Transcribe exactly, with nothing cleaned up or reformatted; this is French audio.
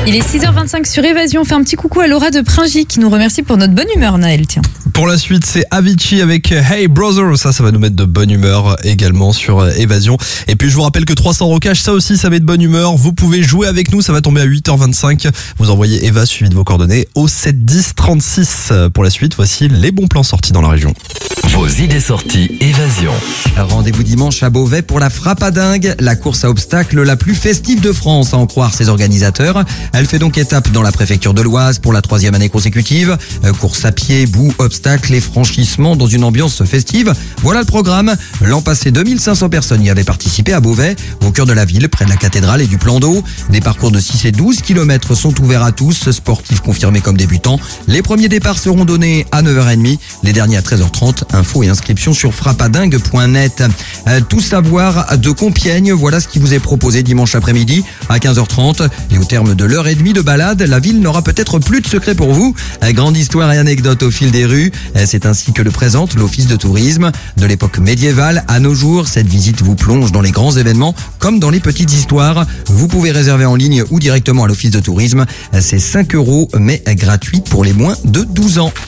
Il est six heures vingt-cinq sur Évasion. On fait un petit coucou à Laura de Pringy qui nous remercie pour notre bonne humeur, Naël. Tiens. Pour la suite, c'est Avicii avec Hey Brother. Ça, ça va nous mettre de bonne humeur également sur Évasion. Et puis, je vous rappelle que trois cents rocages, ça aussi, ça met de bonne humeur. Vous pouvez jouer avec nous. Ça va tomber à huit heures vingt-cinq. Vous envoyez Eva suivi de vos coordonnées au sept dix trente-six. Pour la suite, voici les bons plans sortis dans la région. Vos idées sorties Évasion. Rendez-vous dimanche à Beauvais pour la Frappadingue, la course à obstacles la plus festive de France, à en croire ses organisateurs. Elle fait donc étape dans la préfecture de l'Oise pour la troisième année consécutive. Course à pied, boue, obstacles et franchissements dans une ambiance festive. Voilà le programme. L'an passé, deux mille cinq cents personnes y avaient participé à Beauvais, au cœur de la ville, près de la cathédrale et du plan d'eau. Des parcours de six et douze kilomètres sont ouverts à tous, sportifs confirmés comme débutants. Les premiers départs seront donnés à neuf heures trente, les derniers à treize heures trente. Infos et inscriptions sur frappadingue point net. Euh, tout savoir de Compiègne, voilà ce qui vous est proposé dimanche après-midi à quinze heures trente. Et au terme de l'heure et demie de balade, la ville n'aura peut-être plus de secret pour vous. Euh, grande histoire et anecdote au fil des rues. Euh, c'est ainsi que le présente l'Office de tourisme. De l'époque médiévale à nos jours, cette visite vous plonge dans les grands événements comme dans les petites histoires. Vous pouvez réserver en ligne ou directement à l'Office de tourisme. Euh, c'est cinq euros mais gratuit pour les moins de douze ans.